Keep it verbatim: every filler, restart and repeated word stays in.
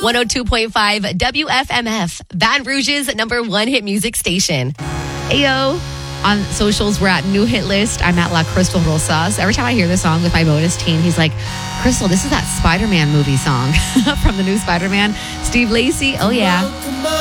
one oh two point five W F M F, Baton Rouge's number one hit music station. Ayo. On socials, we're at New Hit List. I'm at La Crystal Rosas. Every time I hear this song with my bonus team, he's like, Crystal, this is that Spider-Man movie song from the new Spider-Man. Steve Lacy, oh yeah.